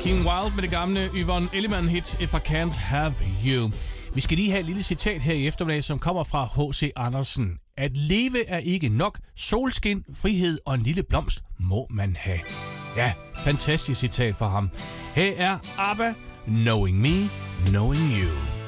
Gene Wild med det gamle Yvonne Elliman-hit If I Can't Have You. Vi skal lige have et lille citat her i eftermiddag, som kommer fra H.C. Andersen. At leve er ikke nok. Solskin, frihed og en lille blomst må man have. Ja, fantastisk citat fra ham. Her er ABBA, Knowing Me, Knowing You.